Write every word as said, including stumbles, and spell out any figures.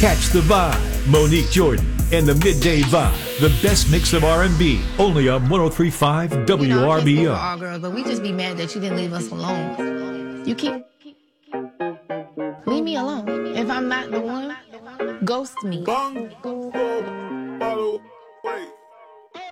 Catch the Vibe, Monique Jordan, and the Midday Vibe, the best mix of R and B, only on one oh three point five W R B O. You know, I can't speak for all girls, but we just be mad that you didn't leave us alone. You keep... Leave me alone. If I'm not the one, ghost me. Bong, bottle, wait.